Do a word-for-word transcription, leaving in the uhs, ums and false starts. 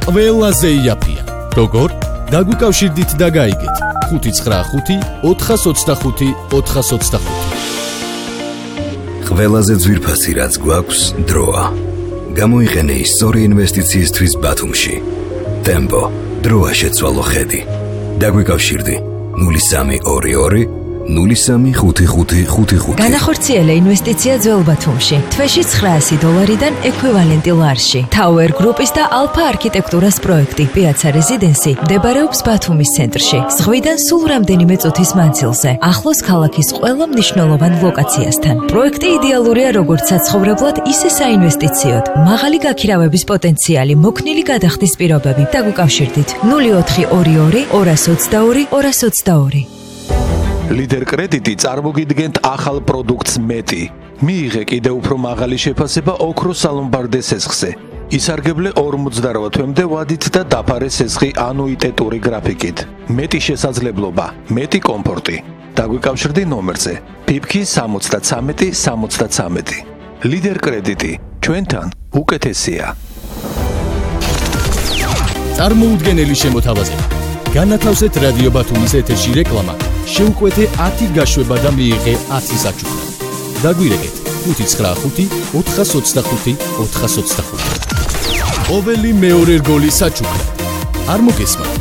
ყველაზე იაფია. როგორ? დაგვიკავშირდით და გაიგეთ. ხუთი ცხრა ხუთი ოთხას ოცდახუთი ოთხას ოცდახუთი. ყველაზე ძვირფასი რაც გვაქვს დროა. გამოიყენე ისტორი ინვესტიციისთვის ბათუმში. ტემპო, დროა შეცვალო ხედი. დაგვიკავშირდი ნული სამი ორი ორი ნული სამი ხუთი ხუთი ხუთი ხუთი. განახორციელე ინვესტიცია ძველ ბათუმში. თვეში ცხრაასი დოლარიდან ექვივალენტი ლარში. Tower Group-ის და Alpha არქიტექტურას პროექტი Piazza Residency მდებარეობს ბათუმის ცენტრში. ზღვიდან სულ რამდენიმე წუთის მანძილზე. ახლოს ქალაქის ყველა მნიშვნელოვან ლოკაციასთან. პროექტი იდეალურია როგორც საცხოვრებლად, ისე საინვესტიციოდ. მაღალი გაქირავების პოტენციალი, მოქნილი გადახდის პირობები. დაგვიკავშირდით ნული ოთხი ორი ორი ორას ოცდაორი ორას ოცდაორი. ლიდერ კრედიტი წარმოგიდგენთ ახალ პროდუქტს მეტი. მიიღე კიდევ უფრო მაღალი შეფასება ოქროს სალომბარდე სესხზე. ისარგებლე ორმოცდაორი თვემდე ვადით და დაფარე სესხი ანუიტეტური გრაფიკით. მეტი შესაძლებლობა, მეტი კომფორტი. დაგვიკავშირდი ნომერზე პიპკი სამოცდათრამეტი სამოცდათრამეტი. ლიდერ კრედიტი, ჩვენთან უკეთესია. წარმოუდგენელი შემოთავაზება. განათავსეთ რადიო ბათუმის ეთერში რეკლამა. შეუკვეთე ათი გაშვება და მიიღე ათი საჩუქრად. დაგვირეკეთ ხუთი ცხრა ხუთი ოთხას ოცდახუთი ოთხას ოცდახუთი. ყოველი მეორე რგოლი საჩუქრად. არ მოგესმა.